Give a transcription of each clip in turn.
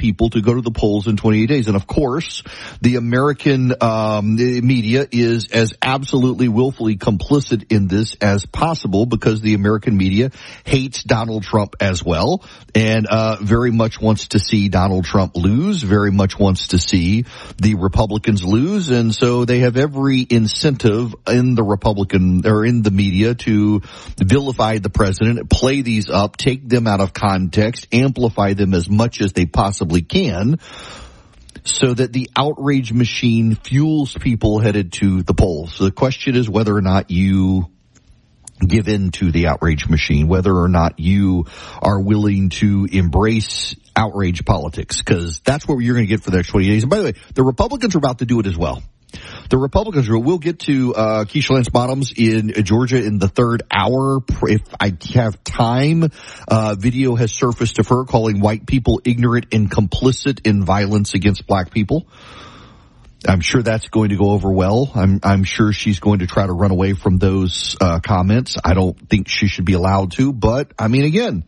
people to go to the polls in 28 days. And of course, the American media is as absolutely willfully complicit in this as possible, because the American media hates Donald Trump as well, and very much wants to see Donald Trump lose, very much wants to see the Republicans lose, and so they have every incentive in the Republican or in the media to vilify the president, play these up, take them out of context, amplify them as much as they possibly can, so that the outrage machine fuels people headed to the polls. So the question is whether or not you give in to the outrage machine, whether or not you are willing to embrace outrage politics, because that's what you're going to get for the next 20 days. And by the way, the Republicans are about to do it as well. The Republicans we'll get to Keisha Lance Bottoms in Georgia in the third hour. If I have time, video has surfaced of her calling white people ignorant and complicit in violence against black people. I'm sure that's going to go over well. I'm sure she's going to try to run away from those comments. I don't think she should be allowed to, but I mean, again,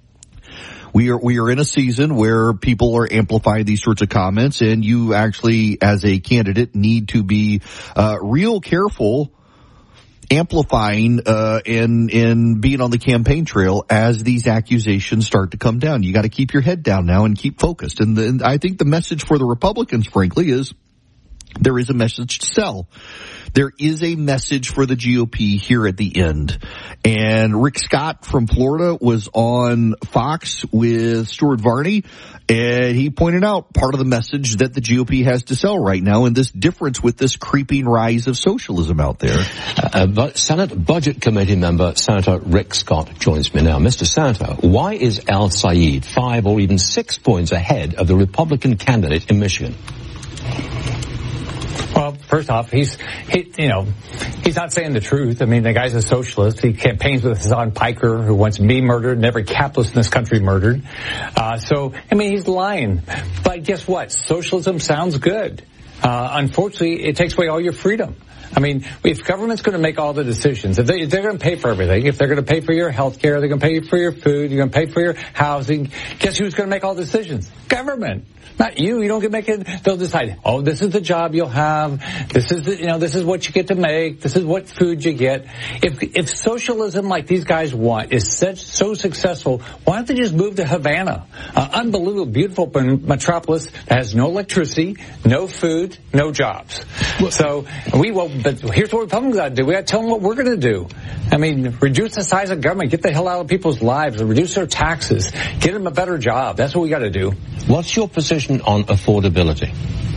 we are in a season where people are amplifying these sorts of comments, and you actually, as a candidate, need to be real careful amplifying and being on the campaign trail as these accusations start to come down. You got to keep your head down now and keep focused. And I think the message for the Republicans, frankly, is there is a message to sell. There is a message for the GOP here at the end. And Rick Scott from Florida was on Fox with Stuart Varney, and he pointed out part of the message that the GOP has to sell right now, and this difference with this creeping rise of socialism out there. But Senate Budget Committee member Senator Rick Scott joins me now. Mr. Senator, why is Al Saeed 5 or even 6 points ahead of the Republican candidate in Michigan? Well, first off, he's not saying the truth. I mean, the guy's a socialist. He campaigns with Hassan Piker, who wants me murdered and every capitalist in this country murdered. He's lying. But guess what? Socialism sounds good. Unfortunately, it takes away all your freedom. I mean, if government's going to make all the decisions, if they're going to pay for everything, if they're going to pay for your health care, they're going to pay for your food, you're going to pay for your housing, guess who's going to make all the decisions? Government. Not you. You don't get to make it. They'll decide, oh, this is the job you'll have. This is what you get to make. This is what food you get. If socialism like these guys want is so successful, why don't they just move to Havana? Unbelievable, beautiful metropolis that has no electricity, no food, no jobs. But here's what Republicans got to do. We got to tell them what we're going to do. I mean, reduce the size of government, get the hell out of people's lives, reduce their taxes, get them a better job. That's what we got to do. What's your position on affordability?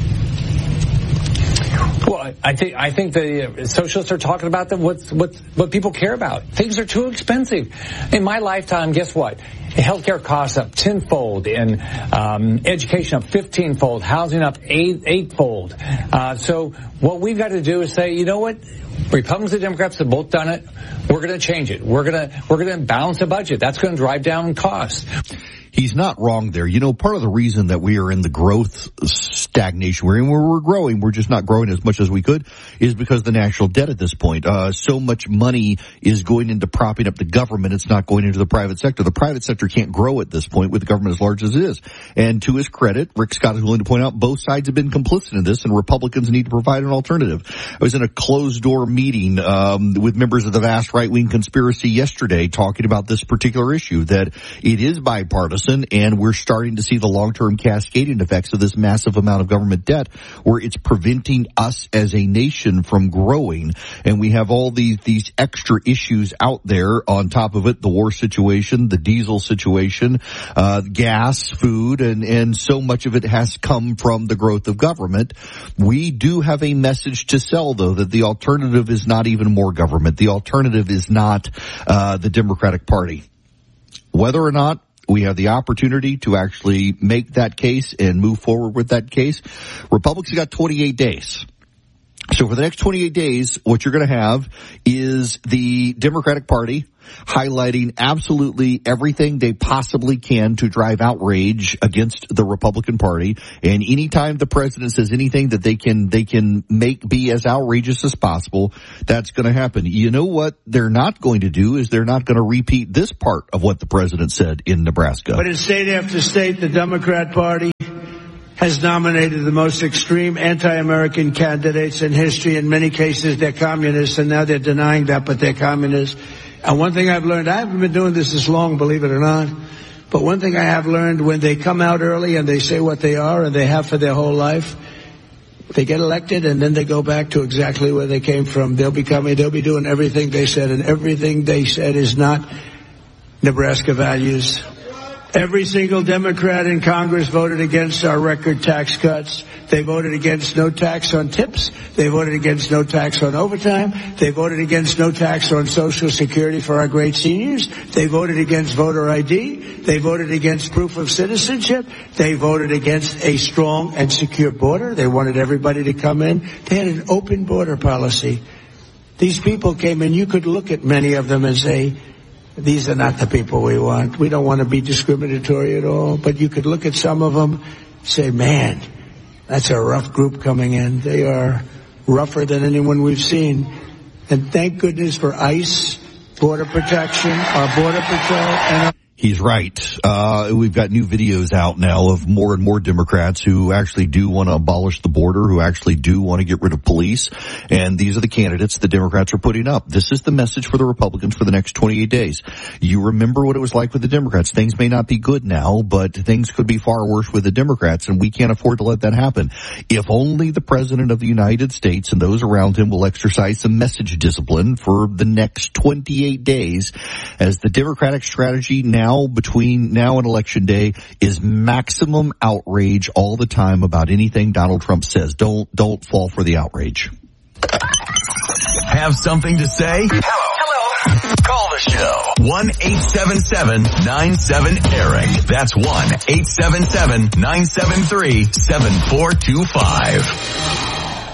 Well, I think the socialists are talking about what people care about. Things are too expensive. In my lifetime, guess what? Healthcare costs up 10-fold, and education up 15-fold, housing up 8-fold. So what we've got to do is say, you know what? Republicans and Democrats have both done it. We're going to change it. We're going to balance the budget. That's going to drive down costs. He's not wrong there. You know, part of the reason that we are in the growth stagnation where we're growing, we're just not growing as much as we could, is because of the national debt at this point. So much money is going into propping up the government. It's not going into the private sector. The private sector can't grow at this point with the government as large as it is. And to his credit, Rick Scott is willing to point out both sides have been complicit in this, and Republicans need to provide an alternative. I was in a closed-door meeting with members of the vast right-wing conspiracy yesterday talking about this particular issue, that it is bipartisan, and we're starting to see the long-term cascading effects of this massive amount of government debt, where it's preventing us as a nation from growing. And we have all these extra issues out there on top of it: the war situation, the diesel situation, gas, food, and so much of it has come from the growth of government. We do have a message to sell, though, that the alternative is not even more government. The alternative is not the Democratic Party. Whether or not we have the opportunity to actually make that case and move forward with that case, Republicans have got 28 days. So for the next 28 days, what you're going to have is the Democratic Party highlighting absolutely everything they possibly can to drive outrage against the Republican Party. And anytime the president says anything that they can make be as outrageous as possible, that's going to happen. You know what they're not going to do is they're not going to repeat this part of what the president said in Nebraska. But in state after state, the Democrat Party has nominated the most extreme anti-American candidates in history. In many cases, they're communists, and now they're denying that, but they're communists. And one thing I've learned, I haven't been doing this long, believe it or not, but one thing I have learned, when they come out early and they say what they are, and they have for their whole life, they get elected and then they go back to exactly where they came from. They'll be doing everything they said, and everything they said is not Nebraska values. Every single Democrat in Congress voted against our record tax cuts. They voted against no tax on tips. They voted against no tax on overtime. They voted against no tax on Social Security for our great seniors. They voted against voter ID. They voted against proof of citizenship. They voted against a strong and secure border. They wanted everybody to come in. They had an open border policy. These people came in. You could look at many of them and say, these are not the people we want. We don't want to be discriminatory at all. But you could look at some of them, say, man, that's a rough group coming in. They are rougher than anyone we've seen. And thank goodness for ICE, Border Protection, our Border Patrol, and our... He's right. We've got new videos out now of more and more Democrats who actually do want to abolish the border, who actually do want to get rid of police. And these are the candidates the Democrats are putting up. This is the message for the Republicans for the next 28 days. You remember what it was like with the Democrats. Things may not be good now, but things could be far worse with the Democrats, and we can't afford to let that happen. If only the President of the United States and those around him will exercise some message discipline for the next 28 days, as the Democratic strategy now between now and Election Day is maximum outrage all the time about anything Donald Trump says. Don't fall for the outrage. Have something to say? Hello. Call the show. 1-877-97-ERIC. That's 1-877-973-7425.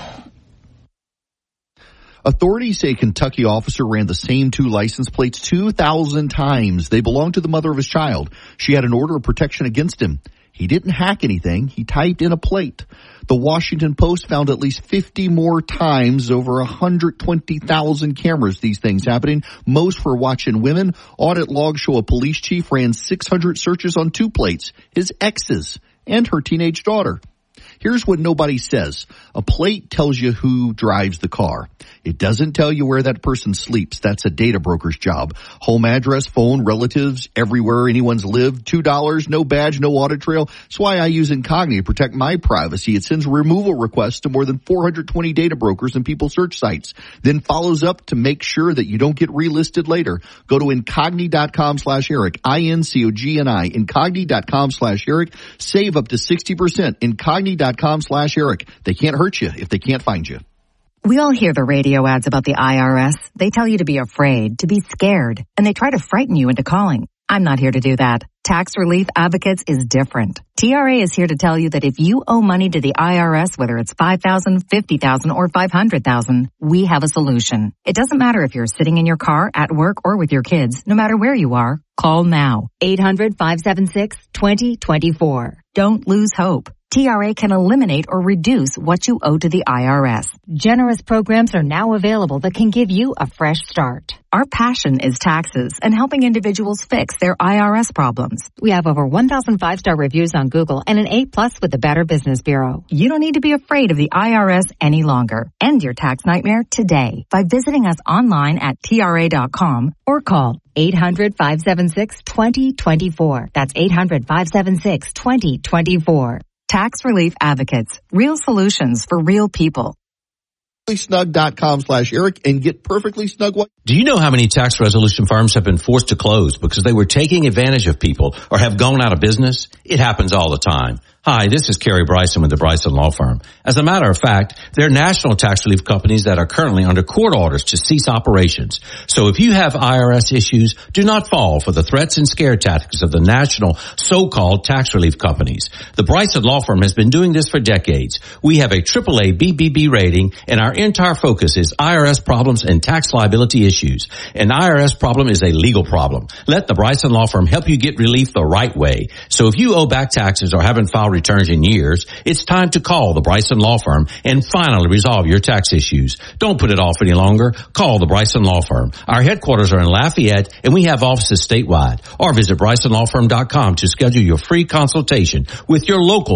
Authorities say a Kentucky officer ran the same two license plates 2,000 times. They belonged to the mother of his child. She had an order of protection against him. He didn't hack anything. He typed in a plate. The Washington Post found at least 50 more times, over 120,000 cameras, these things happening, most for watching women. Audit logs show a police chief ran 600 searches on two plates, his ex's and her teenage daughter. Here's what nobody says. A plate tells you who drives the car. It doesn't tell you where that person sleeps. That's a data broker's job. Home address, phone, relatives, everywhere anyone's lived. $2, no badge, no audit trail. That's why I use Incogni to protect my privacy. It sends removal requests to more than 420 data brokers and people search sites, then follows up to make sure that you don't get relisted later. Go to Incogni.com/Eric, INCOGNI, Incogni.com/Eric. Save up to 60%. Incogni.com/Eric. They can't hurt you if they can't find you. We all hear the radio ads about the IRS. They tell you to be afraid, to be scared, and they try to frighten you into calling. I'm not here to do that. Tax Relief Advocates is different. TRA is here to tell you that if you owe money to the IRS, whether it's $5,000, $50,000, or $500,000, we have a solution. It doesn't matter if you're sitting in your car, at work, or with your kids. No matter where you are, call now. 800-576-2024. Don't lose hope. TRA can eliminate or reduce what you owe to the IRS. Generous programs are now available that can give you a fresh start. Our passion is taxes and helping individuals fix their IRS problems. We have over 1,000 5-star reviews on Google and an A+ with the Better Business Bureau. You don't need to be afraid of the IRS any longer. End your tax nightmare today by visiting us online at TRA.com or call 800-576-2024. That's 800-576-2024. Tax Relief Advocates. Real solutions for real people. Snug.com/Eric and get perfectly snug. Do you know how many tax resolution firms have been forced to close because they were taking advantage of people or have gone out of business? It happens all the time. Hi, this is Kerry Bryson with the Bryson Law Firm. As a matter of fact, there are national tax relief companies that are currently under court orders to cease operations. So if you have IRS issues, do not fall for the threats and scare tactics of the national so-called tax relief companies. The Bryson Law Firm has been doing this for decades. We have a AAA BBB rating, and our entire focus is IRS problems and tax liability issues. An IRS problem is a legal problem. Let the Bryson Law Firm help you get relief the right way. So if you owe back taxes or haven't filed returns in years, it's time to call the Bryson Law Firm and finally resolve your tax issues. Don't put it off any longer. Call the Bryson Law Firm. Our headquarters are in Lafayette, and we have offices statewide. Or visit BrysonLawFirm.com to schedule your free consultation with your local